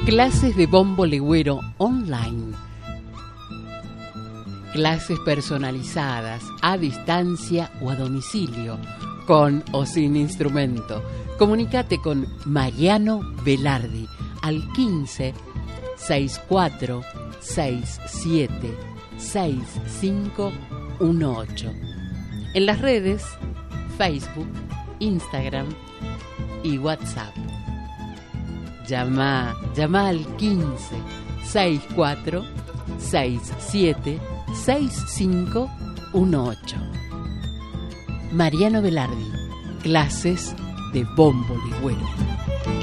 Clases de bombo legüero online. Clases personalizadas, a distancia o a domicilio, con o sin instrumento. Comunícate con Mariano Velardi al 15 64 67 6518. En las redes Facebook, Instagram y WhatsApp. Llama al 15 64 67 6518. Mariano Velardi, clases de bombo legüero.